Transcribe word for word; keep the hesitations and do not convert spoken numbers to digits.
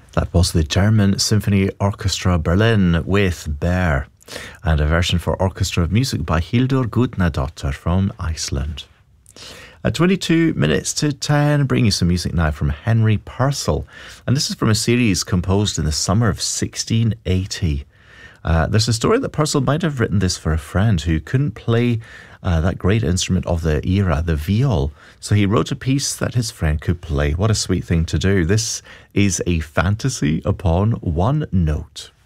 That was the German Symphony Orchestra Berlin with Bear, and a version for orchestra of music by Hildur Gudnadottir from Iceland. At twenty-two minutes to ten, bring you some music now from Henry Purcell, and this is from a series composed in the summer of sixteen eighty. Uh, there's a story that Purcell might have written this for a friend who couldn't play uh, that great instrument of the era, the viol. So he wrote a piece that his friend could play. What a sweet thing to do. This is a fantasy upon one note.